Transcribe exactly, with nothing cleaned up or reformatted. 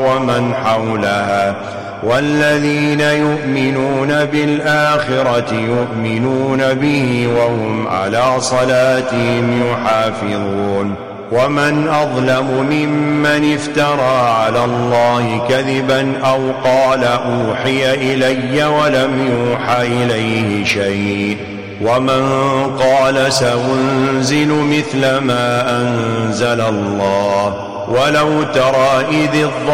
ومن حولها والذين يؤمنون بالآخرة يؤمنون به وهم على صلاتهم يحافظون. ومن أظلم ممن افترى على الله كذبا أو قال أوحي إلي ولم يوحى إليه شيء ومن قال سأنزل مثل ما أنزل الله ولو ترى إذ